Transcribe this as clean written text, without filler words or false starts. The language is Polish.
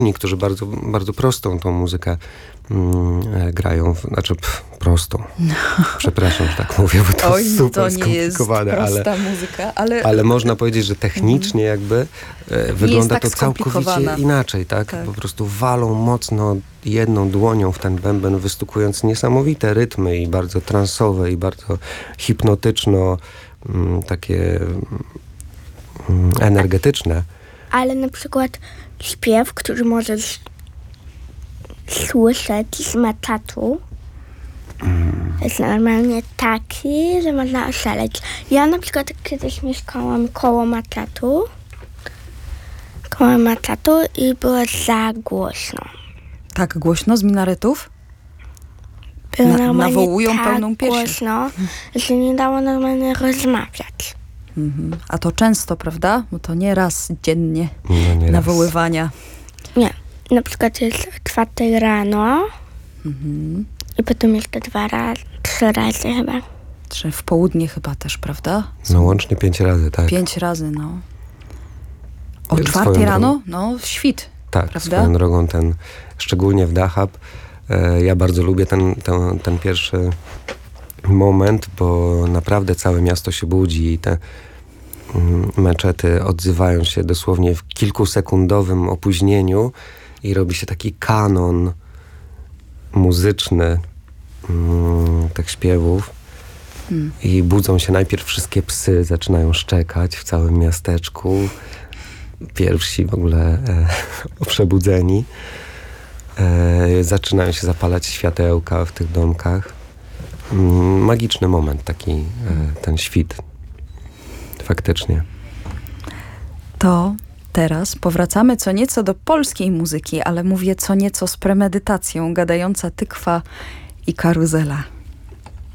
Niektórzy bardzo, bardzo prostą tą muzykę grają, prostą. Przepraszam, że tak mówię, bo to jest super skomplikowane. To nie jest prosta muzyka, ale można powiedzieć, że technicznie jakby wygląda tak to całkowicie inaczej, tak? Po prostu walą mocno jedną dłonią w ten bęben, wystukując niesamowite rytmy i bardzo transowe i bardzo hipnotyczno takie energetyczne. Ale na przykład śpiew, który możesz słyszeć z matatu, jest normalnie taki, że można oszaleć. Ja na przykład kiedyś mieszkałam koło matatu i było za głośno. Tak głośno z minaretów? Było normalnie nawołują tak pełną piersią. głośno, że nie dało normalnie rozmawiać. A to często, prawda? Bo to nie raz dziennie nie nawoływania. Nie. Na przykład jest o 4 rano i potem jeszcze 3 razy chyba. Czy w południe chyba też, prawda? No łącznie 5 razy, tak. 5 razy, no. O Swoją 4 rano? drogą. No, świt. Tak, prawda? swoją drogą szczególnie w Dahab, ja bardzo lubię ten pierwszy moment, bo naprawdę całe miasto się budzi i te meczety odzywają się dosłownie w kilkusekundowym opóźnieniu i robi się taki kanon muzyczny tych śpiewów i budzą się najpierw wszystkie psy, zaczynają szczekać w całym miasteczku. Pierwsi w ogóle przebudzeni. Zaczynają się zapalać światełka w tych domkach. Magiczny moment taki, ten świt. Faktycznie. To teraz powracamy co nieco do polskiej muzyki, ale mówię co nieco z premedytacją. Gadająca tykwa i karuzela.